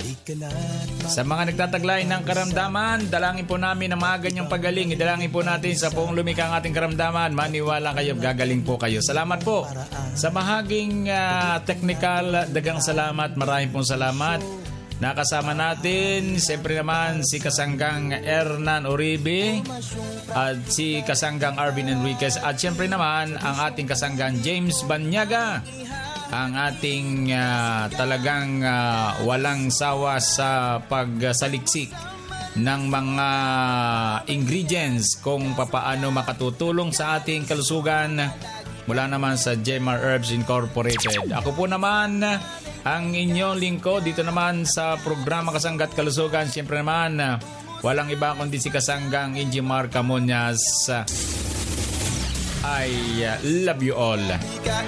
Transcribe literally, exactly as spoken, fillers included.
Sa mga nagtataglay ng karamdaman, dalangin po namin na mga ganyang pagaling. Idalangin po natin sa buong lumikha ang ating karamdaman. Maniwala kayo, gagaling po kayo. Salamat po. Sa bahaging uh, technical, dagang salamat. Maraming pong salamat. Nakasama natin, siyempre naman, si Kasanggang Hernan Uribe at si Kasanggang Arvin Enriquez at siyempre naman ang ating Kasanggang James Banyaga, ang ating uh, talagang uh, walang sawa sa pagsaliksik ng mga ingredients kung papaano makatutulong sa ating kalusugan mula naman sa Jemar Herbs Incorporated. Ako po naman ang inyong lingkod dito naman sa programa Kasanggat Kalusugan. Siyempre naman, walang iba kundi si Kasanggang Injimar Camuñas. I love you all.